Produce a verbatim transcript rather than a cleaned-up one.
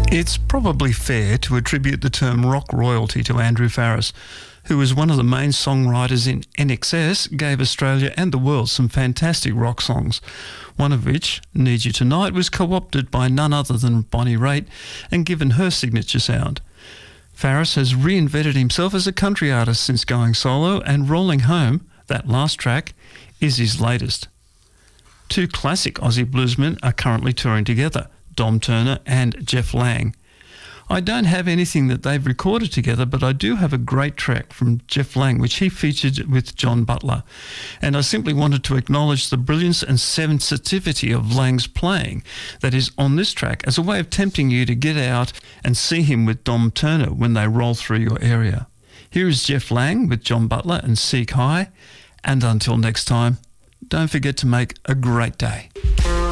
It's probably fair to attribute the term rock royalty to Andrew Farriss, who was one of the main songwriters in N X S, gave Australia and the world some fantastic rock songs, one of which, Need You Tonight, was co-opted by none other than Bonnie Raitt and given her signature sound. Farriss has reinvented himself as a country artist since going solo, and Rolling Home, that last track, is his latest. Two classic Aussie bluesmen are currently touring together, Dom Turner and Jeff Lang. I don't have anything that they've recorded together, but I do have a great track from Jeff Lang, which he featured with John Butler. And I simply wanted to acknowledge the brilliance and sensitivity of Lang's playing that is on this track as a way of tempting you to get out and see him with Dom Turner when they roll through your area. Here is Jeff Lang with John Butler and Seek High. And until next time, don't forget to make a great day.